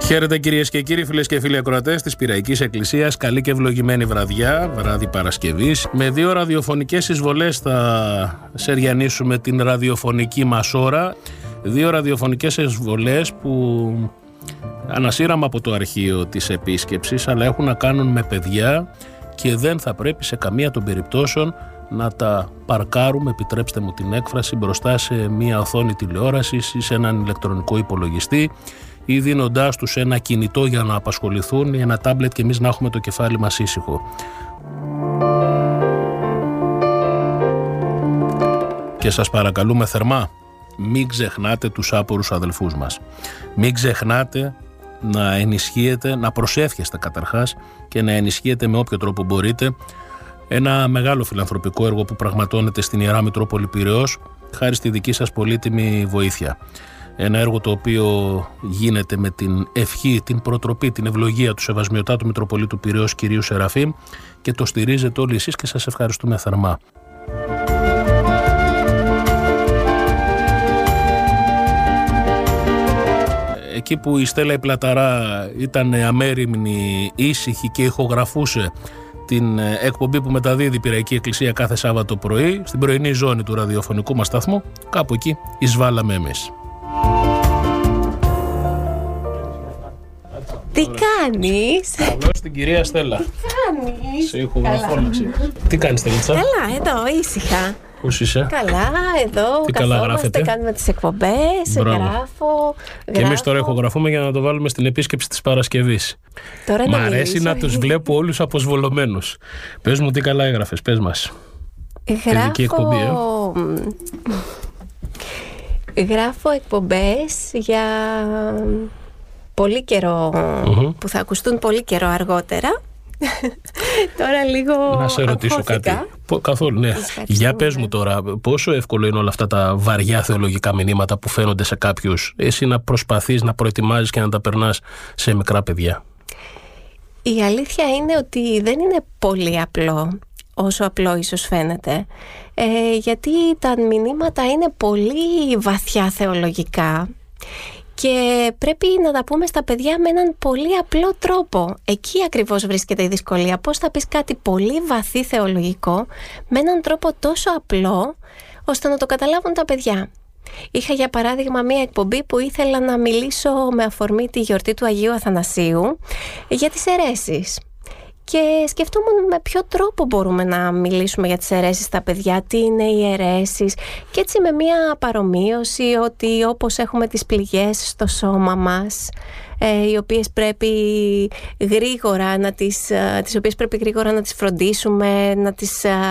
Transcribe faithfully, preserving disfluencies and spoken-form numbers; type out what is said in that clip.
Χαίρετε κυρίες και κύριοι, φίλες και φίλοι ακροατές της Πειραϊκής Εκκλησίας. Καλή και ευλογημένη βραδιά, βράδυ Παρασκευής. Με δύο ραδιοφωνικές εισβολές θα σεριανίσουμε την ραδιοφωνική μας ώρα. Δύο ραδιοφωνικές εισβολές που ανασύραμε από το αρχείο της επίσκεψης, αλλά έχουν να κάνουν με παιδιά και δεν θα πρέπει σε καμία των περιπτώσεων να τα παρκάρουμε, επιτρέψτε μου την έκφραση, μπροστά σε μια οθόνη τηλεόρασης ή σε έναν ηλεκτρονικό υπολογιστή, ή δίνοντάς τους ένα κινητό για να απασχοληθούν ή ένα τάμπλετ και εμείς να έχουμε το κεφάλι μας ήσυχο. Και σας παρακαλούμε θερμά, μην ξεχνάτε τους άπορους αδελφούς μας. Μην ξεχνάτε να ενισχύετε, να προσεύχεστε καταρχάς και να ενισχύετε με όποιο τρόπο μπορείτε ένα μεγάλο φιλανθρωπικό έργο που πραγματώνεται στην Ιερά Μητρόπολη Πειραιώς χάρη στη δική σας πολύτιμη βοήθεια. Ένα έργο το οποίο γίνεται με την ευχή, την προτροπή, την ευλογία του Σεβασμιωτάτου Μητροπολίτου Πειραιώς κυρίου Σεραφείμ και το στηρίζετε όλοι εσείς και σας ευχαριστούμε θερμά. Εκεί που η Στέλλα η Πλαταρά ήταν αμέριμνη, ήσυχη και ηχογραφούσε την εκπομπή που μεταδίδει η Πειραϊκή Εκκλησία κάθε Σάββατο πρωί στην πρωινή ζώνη του ραδιοφωνικού μας σταθμού, κάπου εκεί εισβάλαμε εμείς. Τι κάνεις? Καλώς την κυρία Στέλλα. Τι κάνεις? Σε ηχογραφόλαξη. Τι κάνεις Στέλλιτσα? Καλά, εδώ ήσυχα. Πώς είσαι? Καλά, εδώ Τι καλά καθόμαστε, γράφετε? κάνουμε τις εκπομπές, Μπράβο. γράφω, Και εμείς τώρα ηχογραφούμε για να το βάλουμε στην επίσκεψη της Παρασκευής. Τώρα Μ' να αρέσει μιλήσω. να τους βλέπω όλους αποσβολωμένους. Πες μου τι καλά έγραφες, πες μας. Παιδική εκπομπή, ε. Γράφω εκπομπές για πολύ καιρό, Mm-hmm. που θα ακουστούν πολύ καιρό αργότερα. Τώρα λίγο Να σε ρωτήσω αγχώθηκα. κάτι. Πο- Καθόλου, ναι. Για πες μου τώρα, πόσο εύκολο είναι όλα αυτά τα βαριά θεολογικά μηνύματα που φαίνονται σε κάποιους, εσύ να προσπαθείς να προετοιμάζεις και να τα περνάς σε μικρά παιδιά? Η αλήθεια είναι ότι δεν είναι πολύ απλό, όσο απλό ίσως φαίνεται, ε, γιατί τα μηνύματα είναι πολύ βαθιά θεολογικά και πρέπει να τα πούμε στα παιδιά με έναν πολύ απλό τρόπο. Εκεί ακριβώς βρίσκεται η δυσκολία. Πώς θα πεις κάτι πολύ βαθύ θεολογικό με έναν τρόπο τόσο απλό ώστε να το καταλάβουν τα παιδιά. Είχα για παράδειγμα μία εκπομπή που ήθελα να μιλήσω με αφορμή τη γιορτή του Αγίου Αθανασίου για τις αιρέσεις. Και σκεφτόμουν με ποιο τρόπο μπορούμε να μιλήσουμε για τις αιρέσεις στα παιδιά, τι είναι οι αιρέσεις, και έτσι με μία παρομοίωση ότι όπως έχουμε τις πληγές στο σώμα μας, ε, οι οποίες πρέπει γρήγορα να τις, τις οποίες πρέπει γρήγορα να τις φροντίσουμε, να τις